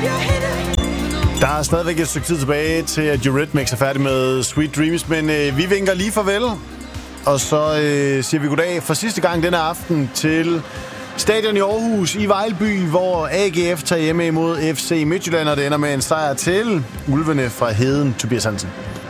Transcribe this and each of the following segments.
Der er stadigvæk et stykke tid tilbage til, at Eurythmics er færdig med Sweet Dreams, men vi vinker lige farvel, og så siger vi goddag for sidste gang denne aften til stadion i Aarhus i Vejlby, hvor AGF tager hjemme imod FC Midtjylland, og det ender med en sejr til Ulvene fra Heden. Tobias Hansen.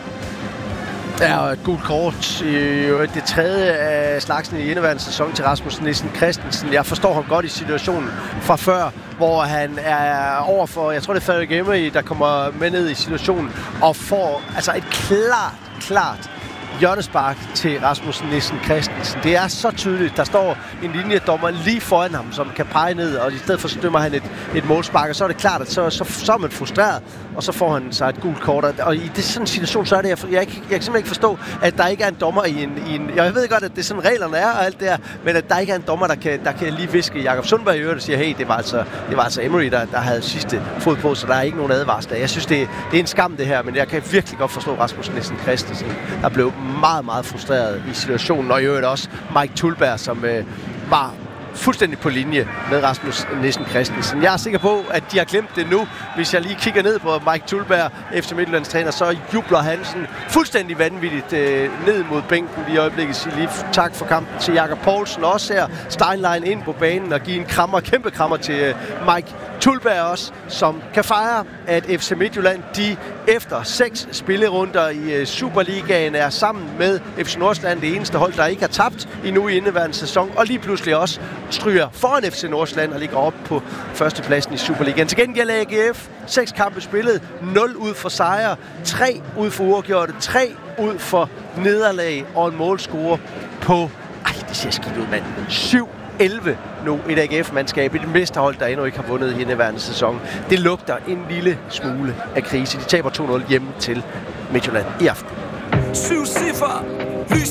Ja, og et gult kort i det tredje af slagsen i indeværende sæson til Rasmus Nissen Christensen. Jeg forstår ham godt i situationen fra før, hvor han er over for, jeg tror det er Frederik Emery, der kommer med ned i situationen og får altså et klart hjørnespark til Rasmus Nissen Christensen. Det er så tydeligt. Der står en linjedommer lige foran ham, som kan pege ned, og i stedet for dømmer han et målspark, og så er det klart, at så er man frustreret, og så får han sig et gult kort. Og i sådan en situation, så er det, jeg kan simpelthen ikke forstå, at der ikke er en dommer i en jeg ved godt, at det er sådan reglerne er og alt det her, men at der ikke er en dommer, der kan lige viske Jakob Sundberg i øret og sige, hey, det var altså Emery, der havde sidste fod på, så der er ikke nogen advarsler. Jeg synes, det er en skam det her, men jeg kan virkelig godt forstå Rasmus Nissen Christensen, der blev meget, meget frustreret i situationen, og i øvrigt også Mike Tulberg, som var fuldstændig på linje med Rasmus Nissen Christensen. Jeg er sikker på, at de har glemt det nu. Hvis jeg lige kigger ned på Mike Tulberg, FC Midtjyllands træner, så jubler Hansen fuldstændig vanvittigt ned mod bænken i øjeblikket. Siger lige tak for kampen til Jakob Poulsen også her. Steinlein ind på banen og give en kæmpe krammer til Mike Tulberg også, som kan fejre, at FC Midtjylland, de efter 6 spillerunder i Superligaen er sammen med FC Nordsjælland det eneste hold, der ikke har tabt endnu i indeværende sæson, og lige pludselig også stryger foran FC Nordsjælland og ligger op på førstepladsen i Superligaen. Til gengæld AGF, 6 kampe spillet, 0 ud for sejre, 3 ud for uafgjorte, 3 ud for nederlag og en målscore på, det ser skidt ud, mand, 7-11 nu, et AGF-mandskab, et mesterhold, der endnu ikke har vundet i indeværende sæson. Det lugter en lille smule af krise. De taber 2-0 hjemme til Midtjylland i aften. 7 ciffer, lys